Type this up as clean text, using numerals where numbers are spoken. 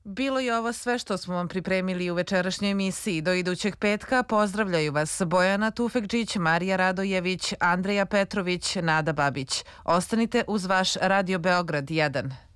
Bilo je ovo sve što smo vam pripremili u večerašnjoj emisiji. Do idućeg petka pozdravljaju vas Bojana Tufekđić, Marija Radojević, Andreja Petrović, Nada Babić. Ostanite uz vaš Radio Beograd 1.